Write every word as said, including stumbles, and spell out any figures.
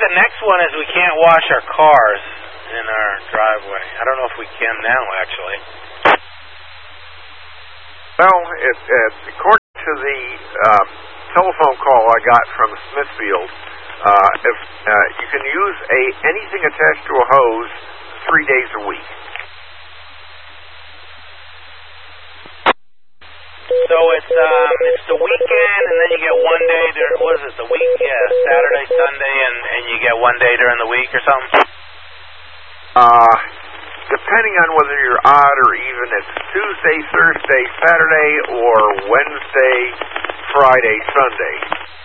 the next one is we can't wash our cars in our driveway. I don't know if we can now, actually. Well, it, it, according to the uh, telephone call I got from Smithfield, uh, if uh, you can use a anything attached to a hose three days a week. So it's um it's the weekend, and then you get one day. Dur- what is it? The week? Yeah, Saturday, Sunday, and and you get one day during the week or something. Uh, depending on whether you're odd or even, it's Tuesday, Thursday, Saturday, or Wednesday, Friday, Sunday.